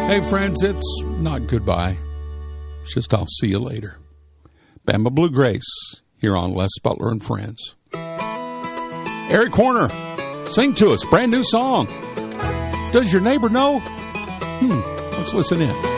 Hey, friends, it's not goodbye. It's just I'll see you later. Bama Blue Grace here on Les Butler and Friends. Eric Horner, sing to us. Brand new song. Does your neighbor know? Let's listen in.